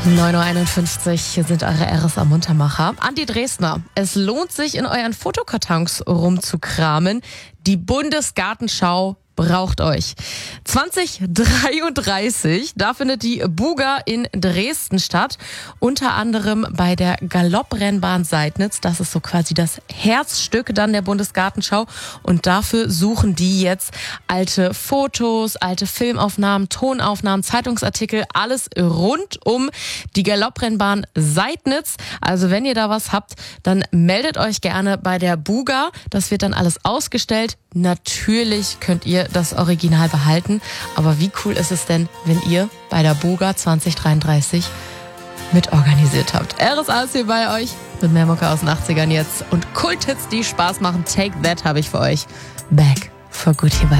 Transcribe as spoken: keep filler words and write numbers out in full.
neun Uhr einundfünfzig, hier sind eure R S A-Muntermacher. Andi Dresdner, es lohnt sich, in euren Fotokartons rumzukramen. Die Bundesgartenschau braucht euch. zwanzig dreiunddreißig, da findet die Buga in Dresden statt. Unter anderem bei der Galopprennbahn Seidnitz. Das ist so quasi das Herzstück dann der Bundesgartenschau. Und dafür suchen die jetzt alte Fotos, alte Filmaufnahmen, Tonaufnahmen, Zeitungsartikel, alles rund um die Galopprennbahn Seidnitz. Also wenn ihr da was habt, dann meldet euch gerne bei der Buga. Das wird dann alles ausgestellt. Natürlich könnt ihr das Original behalten. Aber wie cool ist es denn, wenn ihr bei der Buga zwanzig dreiunddreißig mitorganisiert habt? R S A ist hier bei euch mit mehr Mucke aus den achtzigern jetzt. Und Kulthits, die Spaß machen. Take That habe ich für euch. Back for good hier bei